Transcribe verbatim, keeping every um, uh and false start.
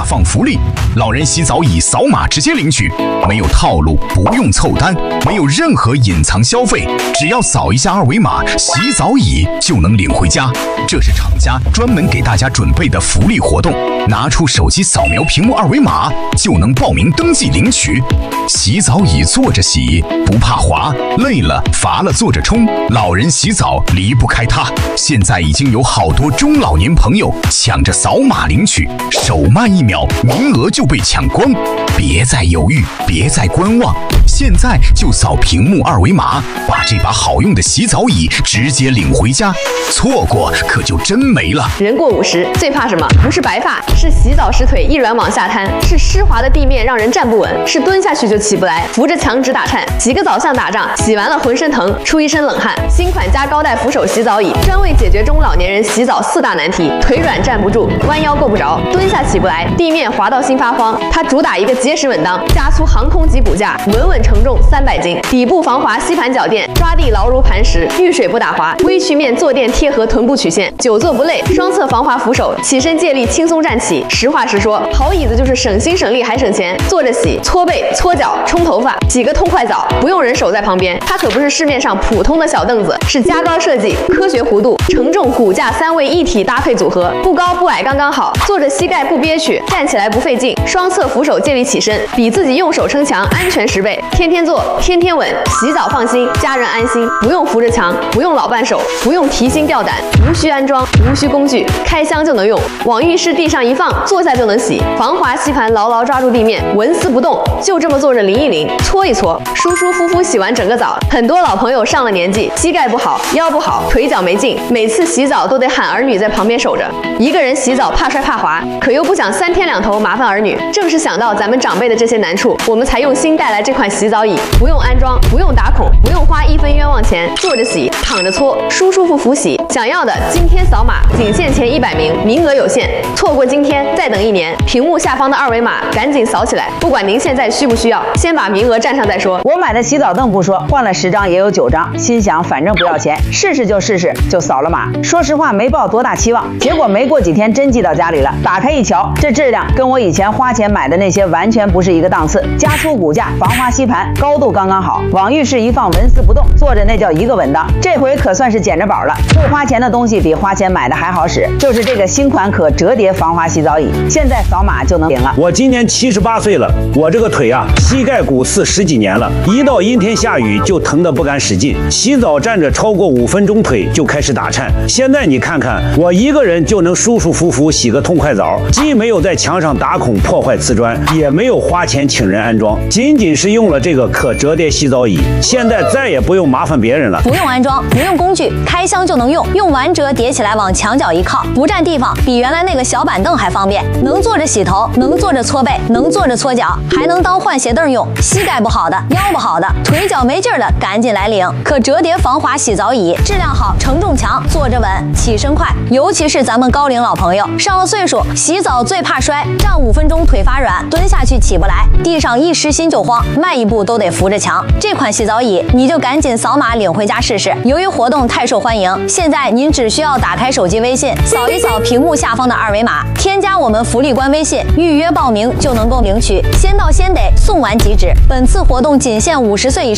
大放福利，老人洗澡椅扫码直接领取，没有套路，不用凑单，没有任何隐藏消费，只要扫一下二维码，洗澡椅就能领回家。这是厂家专门给大家准备的福利活动，拿出手机扫描屏幕二维码就能报名登记领取。洗澡椅坐着洗，不怕滑，累了乏了坐着冲，老人洗澡离不开它。现在已经有好多中老年朋友抢着扫码领取，手慢一秒，名额就被抢光。别再犹豫，别再观望，现在就扫屏幕二维码，把这把好用的洗澡椅直接领回家。错过可就真没了。 人过五十最怕什么？不是白发，是洗澡时腿一软往下瘫，是湿滑的地面让人站不稳，是蹲下去就起不来，扶着墙直打颤。洗个澡像打仗，洗完了浑身疼，出一身冷汗。新款加高带扶手洗澡椅，专为解决中老年人洗澡四大难题：腿软站不住，弯腰够不着，蹲下起不来，地面滑到心发慌。它主打一个结实稳当，加粗航空级骨架，稳稳承重三百斤，底部防滑吸盘脚垫，抓地牢如磐石，遇水不打滑，微曲面坐垫贴合臀部曲线，久坐不累。双侧防滑扶手，起身借力轻松站起。实话实说，好椅子就是省心省力还省钱。坐着洗，搓背、搓脚、冲头发，洗个痛快澡，不用人手在旁边。它可不是市面上普通的小凳子，是加高设计、科学弧度、承重、骨架三位一体搭配组合，不高不矮刚刚好，坐着膝盖不憋屈，站起来不费劲。双侧扶手借力起身，比自己用手撑墙安全十倍。天天坐，天天稳，洗澡放心，家人安心，不用扶着墙，不用老伴手，不用提心吊胆，无需安装，无需工具，开箱就能用，往浴室地上一放，坐下就能洗。防滑吸盘牢牢抓住地面，纹丝不动，就这么坐着淋一淋，搓一搓，舒舒服服洗完整个澡。很多老朋友上了年纪，膝盖不好，腰不好，腿脚没劲，每次洗澡都得喊儿女在旁边守着。一个人洗澡怕摔怕滑，可又不想三天两头麻烦儿女。正是想到咱们长辈的这些难处，我们才用心带来这款洗澡椅，不用安装，不用打孔，不用花一分冤枉钱，坐着洗，躺着搓，舒舒服服洗。想要的今天扫码，仅限前一百名，名额有限，错过今天再等一年。屏幕下方的二维码赶紧扫起来，不管您现在需不需要，先把名额占上再说。 我买的洗澡凳不说，换了十张也有九张，心想反正不要钱，试试就试试，就扫了码。说实话没抱多大期望，结果没过几天真寄到家里了。打开一瞧，这质量跟我以前花钱买的那些完全不是一个档次。加粗骨架，防滑吸盘，高度刚刚好，往浴室一放纹丝不动，坐着那叫一个稳当。这回可算是捡着宝了，不花钱的东西比花钱买的还好使，就是这个新款可折叠防滑洗澡椅，现在扫码就能领了。 我今年七十八岁了，我这个腿啊，膝盖骨刺十几年了，一到阴天下雨就疼得不敢使劲，洗澡站着超过五分钟腿就开始打颤。现在你看看，我一个人就能舒舒服服洗个痛快澡，既没有在墙上打孔破坏瓷砖，也没有花钱请人安装，仅仅是用了这个可折叠洗澡椅，现在再也不用麻烦别人了。 不用安装，不用工具，开箱就能用，用完折叠起来往墙角一靠，不占地方，比原来那个小板凳还方便。能坐着洗头，能坐着搓背，能坐着搓脚，还能当换鞋凳用。膝盖不好的，腰不好的，腿脚没劲儿的，赶紧来领。可折叠防滑洗澡椅，质量好，承重强，坐着稳，起身快。尤其是咱们高龄老朋友，上了岁数，洗澡最怕摔，站五分钟腿发软，蹲下去起不来，地上一湿心就慌，迈一步都得扶着墙。这款洗澡椅，你就赶紧扫码领回家试试。由于活动太受欢迎，现在您只需要打开手机微信，扫一扫屏幕下方的二维码，添加我们福利官微信，预约报名就能够领取。先到先得，送完即止。本次活动仅限五十岁以上